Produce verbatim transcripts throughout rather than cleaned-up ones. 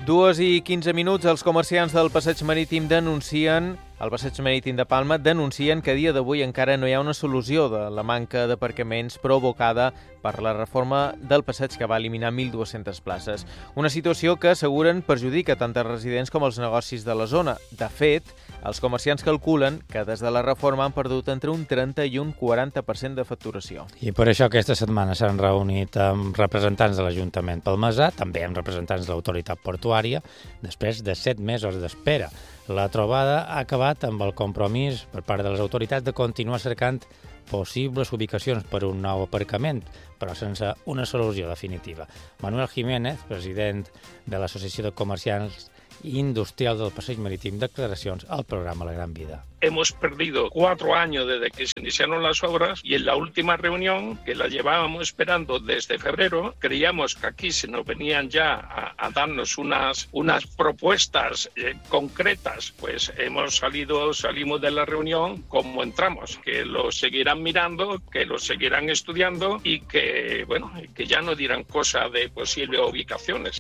Dues i quinze minuts, els comerciants del passeig marítim denuncien, el passeig marítim de Palma denuncien que a dia d'avui encara no hi ha una solució de la manca d'aparcaments provocada per la reforma del passeig que va eliminar mil dues-centes places. Una situació que asseguren perjudica tant els residents com els negocis de la zona. De fet, els comerciants calculen que des de la reforma han perdut entre un trenta i un quaranta per cent de facturació. I per això aquesta setmana s'han reunit amb representants de l'Ajuntament palmesà, també amb representants de l'autoritat portuària, després de set mesos d'espera. La trobada ha acabat amb el compromís per part de les autoritats de continuar cercant possibles ubicacions per un nou aparcament, però sense una solució definitiva. Manuel Jiménez, president de l'Associació de Comerciants Industrial del Passeig Marítim, declaracions al programa La Gran Vida. Hemos perdido cuatro años desde que se iniciaron las obras y en la última reunión, que la llevábamos esperando desde febrero, creíamos que aquí se nos venían ya a, a darnos unas, unas propuestas eh, concretas. Pues hemos salido, salimos de la reunión como entramos, que lo seguirán mirando, que lo seguirán estudiando y que, bueno, que ya no dirán cosa de posibles ubicaciones.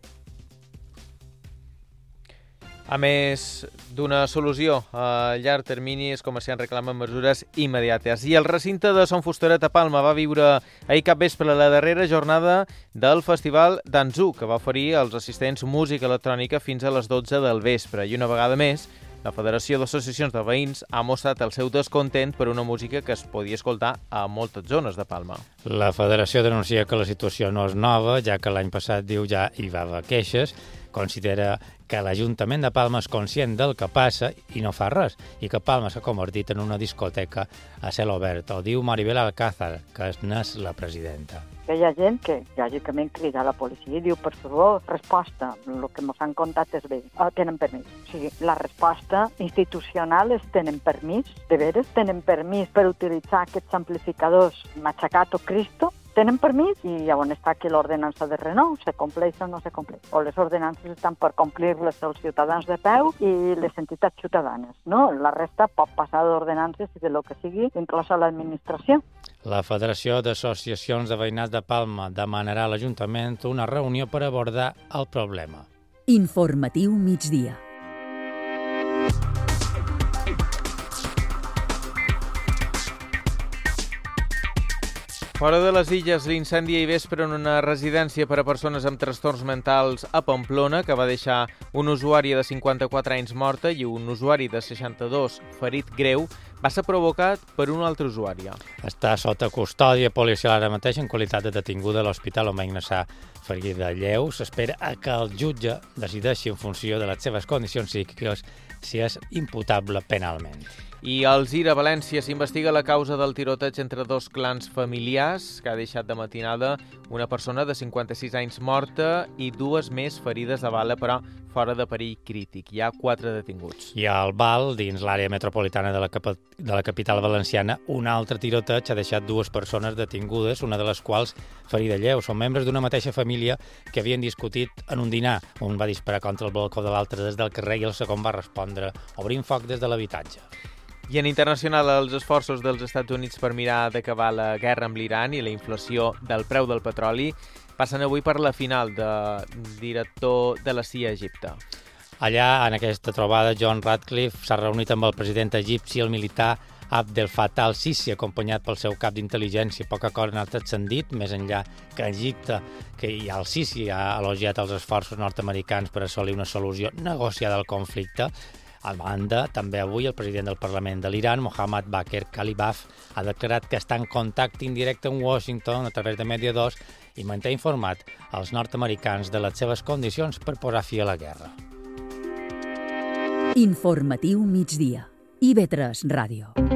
A més d'una solució a llarg termini, els comerciants reclamen mesures immediates. I el recinte de Son Fustoret a Palma va viure ahir capvespre la darrera jornada del Festival Danzú, que va oferir als assistents música electrònica fins a les dotze del vespre. I una vegada més, la Federació d'Associacions de Veïns ha mostrat el seu descontent per una música que es podia escoltar a moltes zones de Palma. La Federació denuncia que la situació no és nova, ja que l'any passat, diu, ja hi va haver queixes. Considera que l'Ajuntament de Palma és conscient del que passa i no fa res, i que Palma s'ha convertit en una discoteca a cel obert. Ho diu Maribel Alcázar, que n'és la presidenta. Que hi ha gent que lògicament crida a la policia i diu, per favor, resposta, el que ens han contat és bé, oh, tenen permís. O sigui, la resposta institucional és tenen permís, de veres, tenen permís per utilitzar aquests amplificadors Machacato Cristo, tenen permís i llavors està aquí l'ordenança de renou, se compleix o no se compleix. O les ordenances estan per complir-les els ciutadans de peu i les entitats ciutadanes, no? La resta pot passar d'ordenances i de lo que sigui, inclosa l'administració. La Federació d'Associacions de Veïnats de Palma demanarà a l'Ajuntament una reunió per abordar el problema. Informatiu migdia. Fora de les Illes, l'incendi ahir vespre en una residència per a persones amb trastorns mentals a Pamplona, que va deixar una usuària de cinquanta-quatre anys morta i un usuari de seixanta-dos ferit greu, va ser provocat per una altra usuària. Està sota custòdia policial ara mateix en qualitat de detinguda a l'Hospital on va ingressar ferida lleu. S'espera que el jutge decideixi en funció de les seves condicions psíquiques si és imputable penalment. I a Alzira, València, s'investiga la causa del tiroteig entre dos clans familiars que ha deixat de matinada una persona de cinquanta-sis anys morta i dues més ferides de bala, però fora de perill crític. Hi ha quatre detinguts. I al Val, dins l'àrea metropolitana de la, cap de la capital valenciana, un altre tiroteig ha deixat dues persones detingudes, una de les quals ferida lleu. Són membres d'una mateixa família que havien discutit en un dinar. Un va disparar contra el balcó de l'altre des del carrer i el segon va respondre obrint foc des de l'habitatge. I en internacional, els esforços dels Estats Units per mirar d'acabar la guerra amb l'Iran i la inflació del preu del petroli passen avui per la final de director de la C I A a Egipte. Allà, en aquesta trobada, John Ratcliffe s'ha reunit amb el president egipci, el militar Abdel Fattah al-Sisi, acompanyat pel seu cap d'intel·ligència. Poca cosa n'ha transcendit, més enllà que Egipte, que el-Sisi ha elogiat els esforços nord-americans per assolir una solució negociada al conflicte. A banda, també avui el president del Parlament de l'Iran, Mohammad Baqir Kalibaf, ha declarat que està en contacte indirecte amb Washington a través de mediadors i manté informat als nord-americans de les seves condicions per posar fi a la guerra. Informatiu migdia. I V tres Ràdio.